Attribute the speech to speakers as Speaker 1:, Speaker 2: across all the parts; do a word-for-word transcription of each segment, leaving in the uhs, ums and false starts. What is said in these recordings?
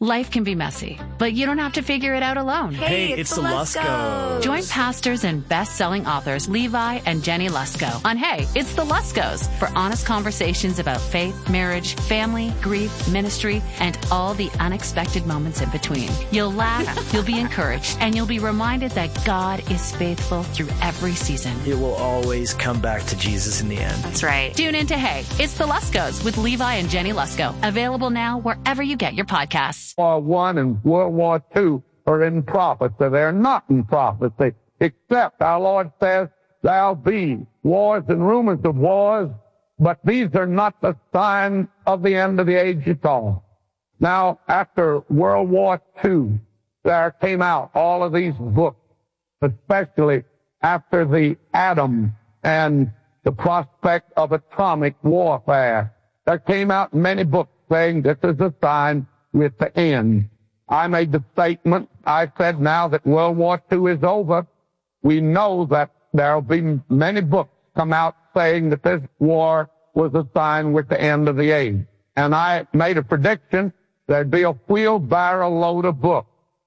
Speaker 1: Life can be messy, but you don't have to figure it out alone.
Speaker 2: Hey,
Speaker 3: Hey,
Speaker 2: it's,
Speaker 3: it's
Speaker 2: the
Speaker 3: the
Speaker 2: Luskos.
Speaker 1: Join pastors and best-selling authors Levi and Jenny Lusko on Hey, It's the Luskos for honest conversations about faith, marriage, family, grief, ministry, and all the unexpected moments in between. You'll laugh, you'll be encouraged, and you'll be reminded that God is faithful through every season.
Speaker 2: It will always come back to Jesus in the end.
Speaker 1: That's right. Tune in to Hey, It's the Luskos with Levi and Jenny Lusko. Available now wherever you get your podcasts.
Speaker 4: World War One and World War Two are in prophecy. They're not in prophecy, except our Lord says there'll be wars and rumors of wars, but these are not the signs of the end of the age at all. Now, after World War Two, there came out all of these books, especially after the atom and the prospect of atomic warfare. There came out many books saying this is a sign with the end. I made the statement, I said now that World War Two is over, we know that there will be many books come out saying that this war was a sign with the end of the age. And I made a prediction there'd be a wheelbarrow load of books.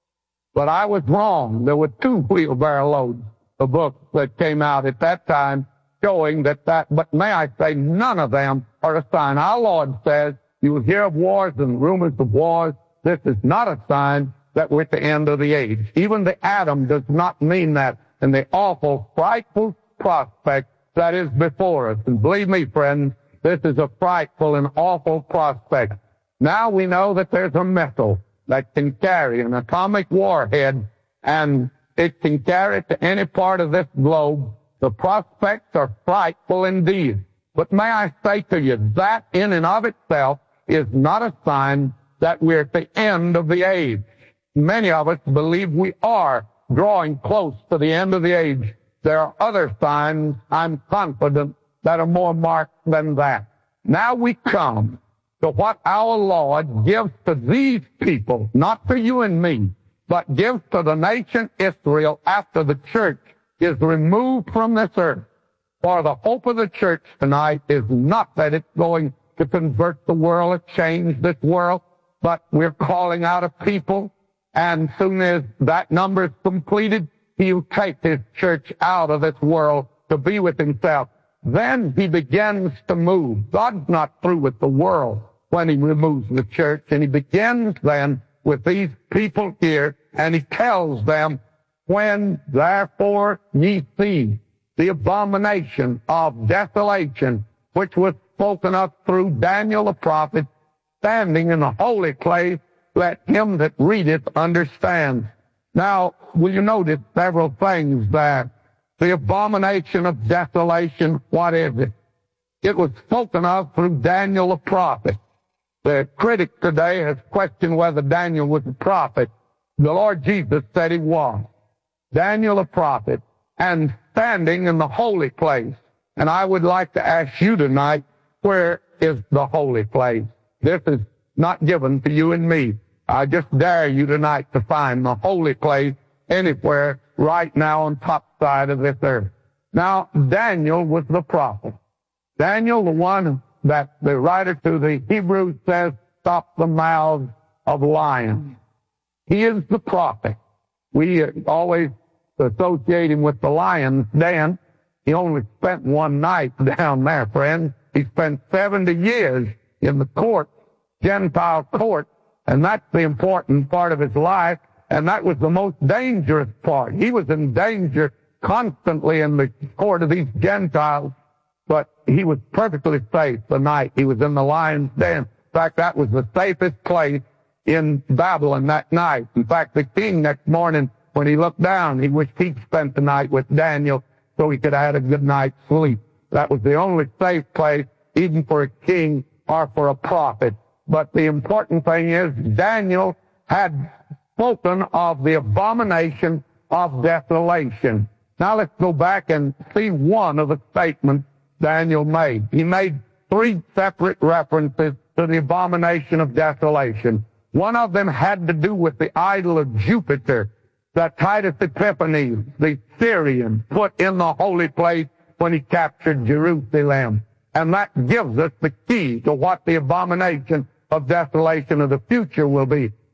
Speaker 4: But I was wrong. There were two wheelbarrow loads of books that came out at that time showing that that, but may I say, none of them are a sign. Our Lord says, you will hear of wars and rumors of wars. This is not a sign that we're at the end of the age. Even the atom does not mean that. And the awful, frightful prospect that is before us. And believe me, friends, this is a frightful and awful prospect. Now we know that there's a missile that can carry an atomic warhead, and it can carry it to any part of this globe. The prospects are frightful indeed. But may I say to you, that in and of itself is not a sign that we're at the end of the age. Many of us believe we are drawing close to the end of the age. There are other signs, I'm confident, that are more marked than that. Now we come to what our Lord gives to these people, not to you and me, but gives to the nation Israel after the church is removed from this earth. For the hope of the church tonight is not that it's going to convert the world or change this world, but we're calling out a people, and soon as that number is completed, he'll take his church out of this world to be with himself. Then he begins to move. God's not through with the world when he removes the church, and he begins then with these people here, and he tells them, when therefore ye see the abomination of desolation, which was spoken of through Daniel the prophet, standing in the holy place, let him that readeth understand. Now, will you notice several things there? The abomination of desolation, what is it? It was spoken of through Daniel the prophet. The critic today has questioned whether Daniel was a prophet. The Lord Jesus said he was. Daniel the prophet, and standing in the holy place. And I would like to ask you tonight, where is the holy place? This is not given to you and me. I just dare you tonight to find the holy place anywhere right now on top side of this earth. Now, Daniel was the prophet. Daniel, the one that the writer to the Hebrews says, stop the mouths of lions. He is the prophet. We always associate him with the lion's den. He only spent one night down there, friends. He spent seventy years in the court, Gentile court, and that's the important part of his life, and that was the most dangerous part. He was in danger constantly in the court of these Gentiles, but he was perfectly safe the night he was in the lion's den. In fact, that was the safest place in Babylon that night. In fact, the king next morning, when he looked down, he wished he'd spent the night with Daniel so he could have had a good night's sleep. That was the only safe place, even for a king or for a prophet. But the important thing is, Daniel had spoken of the abomination of desolation. Now let's go back and see one of the statements Daniel made. He made three separate references to the abomination of desolation. One of them had to do with the idol of Jupiter that Titus Epiphanes, the Syrian, put in the holy place when he captured Jerusalem. And that gives us the key to what the abomination of desolation of the future will be.